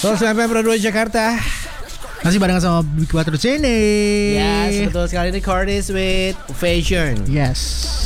109.2 Jakarta. Masih barengan sama Big Water sini. Yes, betul sekali, ini Curtis with Fashion. Yes.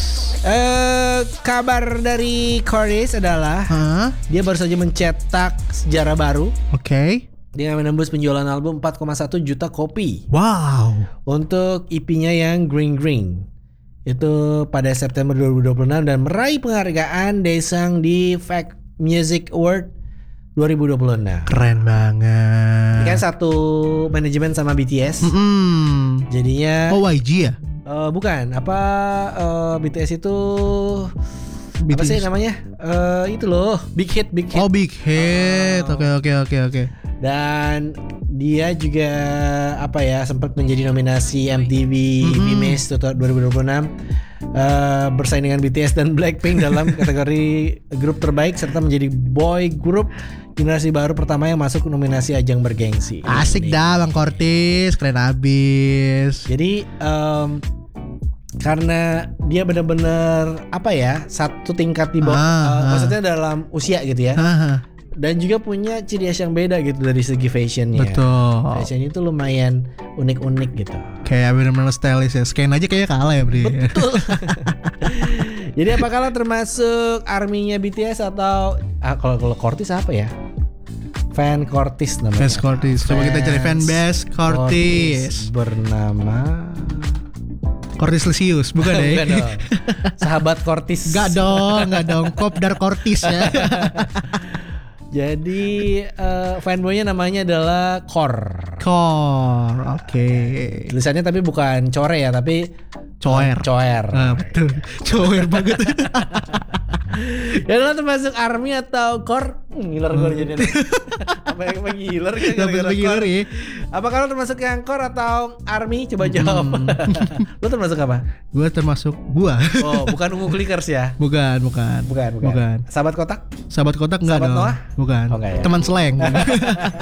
Kabar dari Curtis adalah dia baru saja mencetak sejarah baru. Oke. Dia menembus penjualan album 4,1 juta kopi. Wow. Untuk EP-nya yang Green Green. Itu pada September 2026 dan meraih penghargaan Daesung di Fact Music Award 2026. Keren banget. Ini kan satu manajemen sama BTS. Jadinya YG ya? bukan, BTS itu BTS. apa sih namanya? Itu loh, Big Hit. Oh, Big Hit. Oke. Dan dia juga sempat menjadi nominasi MTV VMAs 2026 bersaing dengan BTS dan Blackpink dalam kategori grup terbaik serta menjadi boy group generasi baru pertama yang masuk nominasi ajang bergengsi. Asik dah Bang Curtis, keren abis. Jadi karena dia benar-benar satu tingkat di bawah, maksudnya dalam usia gitu ya. Dan juga punya ciri khas yang beda gitu dari segi fashionnya. Betul. Fashion itu lumayan unik-unik gitu. Kayak bener-bener stylish ya. Scan aja kayak kalah ya Bri. Betul. Jadi apakah termasuk arminya BTS atau kalau Curtis apa ya? Fan Curtis namanya. Fans Curtis. Coba kita cari fan base Curtis. Bernama Curtis Lesius, bukan deh. Bukan dong. Sahabat Curtis. Gak dong. Kopdar Curtis ya. Jadi fanboynya namanya adalah Core. Oke. Tulisannya tapi bukan core ya, tapi Coer. Betul. Coer banget. Ya lo termasuk army atau core? Ngiler gue jadi. Apa yang ngiler kan gara-gara core? Apakah lo termasuk yang core atau army? Coba jawab. Lo termasuk apa? Gue termasuk gua. Oh, bukan ungu clickers ya? Bukan. Sahabat kotak? Sahabat kotak enggak Sahabat dong. Noah? Bukan. Oh, enggak ya? Teman seleng.